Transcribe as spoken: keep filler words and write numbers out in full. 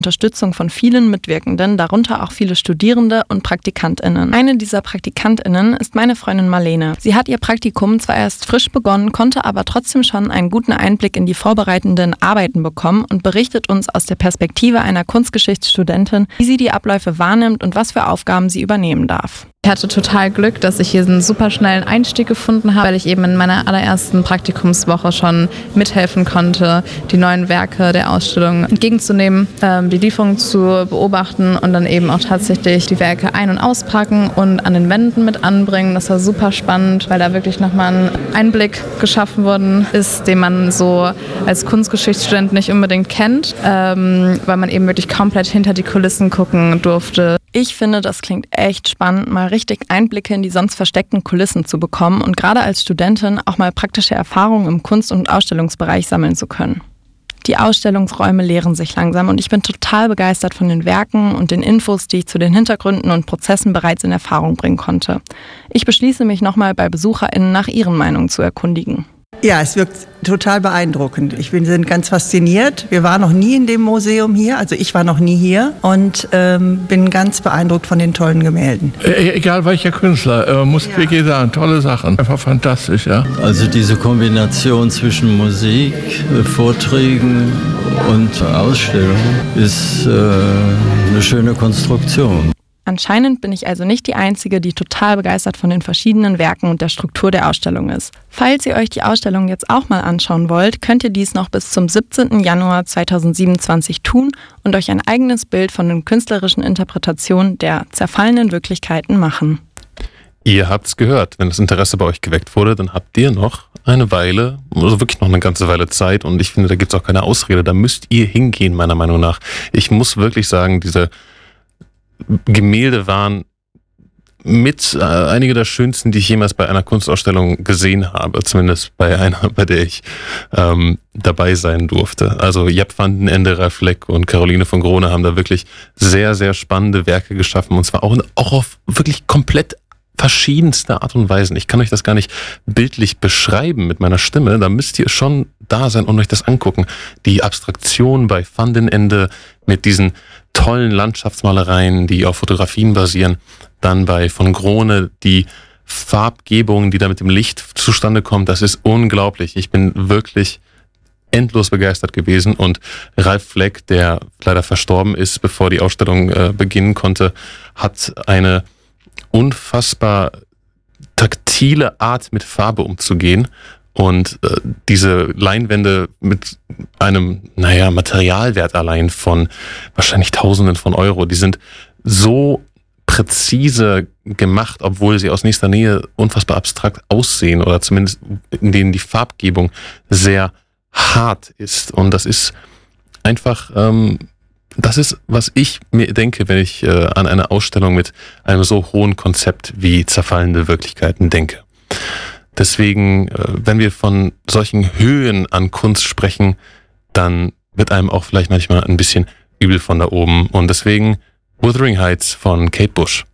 Unterstützung von vielen Mitwirkenden, darunter auch viele Studierende und PraktikantInnen. Eine dieser PraktikantInnen ist meine Freundin Marlene. Sie hat ihr Praktikum zwar erst frisch begonnen, konnte aber trotzdem schon einen guten Einblick in die vorbereitenden Arbeiten bekommen und berichtet uns aus der Perspektive einer Kunstgeschichtsstudentin, wie sie die Abläufe wahrnimmt und was für Aufgaben sie übernehmen darf. Ich hatte total Glück, dass ich hier einen super schnellen Einstieg gefunden habe, weil ich eben in meiner allerersten Praktikumswoche schon mithelfen konnte, die neuen Werke der Ausstellung entgegenzunehmen, die Lieferung zu beobachten und dann eben auch tatsächlich die Werke ein- und auspacken und an den Wänden mit anbringen. Das war super spannend, weil da wirklich nochmal ein Einblick geschaffen worden ist, den man so als Kunstgeschichtsstudent nicht unbedingt kennt, weil man eben wirklich komplett hinter die Kulissen gucken durfte. Ich finde, das klingt echt spannend, mal richtig Einblicke in die sonst versteckten Kulissen zu bekommen und gerade als Studentin auch mal praktische Erfahrungen im Kunst- und Ausstellungsbereich sammeln zu können. Die Ausstellungsräume leeren sich langsam und ich bin total begeistert von den Werken und den Infos, die ich zu den Hintergründen und Prozessen bereits in Erfahrung bringen konnte. Ich beschließe mich nochmal bei BesucherInnen nach ihren Meinungen zu erkundigen. Ja, es wirkt total beeindruckend. Ich bin sind ganz fasziniert. Wir waren noch nie in dem Museum hier, also ich war noch nie hier und ähm, bin ganz beeindruckt von den tollen Gemälden. E- egal welcher Künstler, äh, muss ich wirklich sagen, tolle Sachen, einfach fantastisch, ja. Also diese Kombination zwischen Musik, äh, Vorträgen und Ausstellung ist äh, eine schöne Konstruktion. Anscheinend bin ich also nicht die Einzige, die total begeistert von den verschiedenen Werken und der Struktur der Ausstellung ist. Falls ihr euch die Ausstellung jetzt auch mal anschauen wollt, könnt ihr dies noch bis zum siebzehnten Januar zweitausendsiebenundzwanzig tun und euch ein eigenes Bild von den künstlerischen Interpretationen der zerfallenen Wirklichkeiten machen. Ihr habt's gehört. Wenn das Interesse bei euch geweckt wurde, dann habt ihr noch eine Weile, also wirklich noch eine ganze Weile Zeit und ich finde, da gibt's auch keine Ausrede. Da müsst ihr hingehen, meiner Meinung nach. Ich muss wirklich sagen, diese Gemälde waren mit äh, einige der schönsten, die ich jemals bei einer Kunstausstellung gesehen habe, zumindest bei einer, bei der ich ähm, dabei sein durfte. Also Jaap van den Ende, Ralph Fleck und Caroline von Grone haben da wirklich sehr, sehr spannende Werke geschaffen und zwar auch, auch auf wirklich komplett verschiedenste Art und Weisen. Ich kann euch das gar nicht bildlich beschreiben mit meiner Stimme, da müsst ihr schon da sein und euch das angucken. Die Abstraktion bei Van den Ende mit diesen tollen Landschaftsmalereien, die auf Fotografien basieren, dann bei von Grone die Farbgebung, die da mit dem Licht zustande kommt, das ist unglaublich. Ich bin wirklich endlos begeistert gewesen und Ralph Fleck, der leider verstorben ist, bevor die Ausstellung äh, beginnen konnte, hat eine unfassbar taktile Art mit Farbe umzugehen und äh, diese Leinwände mit einem, naja, Materialwert allein von wahrscheinlich Tausenden von Euro, die sind so präzise gemacht, obwohl sie aus nächster Nähe unfassbar abstrakt aussehen oder zumindest in denen die Farbgebung sehr hart ist und das ist einfach ähm, das ist, was ich mir denke, wenn ich äh, an eine Ausstellung mit einem so hohen Konzept wie zerfallende Wirklichkeiten denke. Deswegen, äh, wenn wir von solchen Höhen an Kunst sprechen, dann wird einem auch vielleicht manchmal ein bisschen übel von da oben. Und deswegen Wuthering Heights von Kate Bush.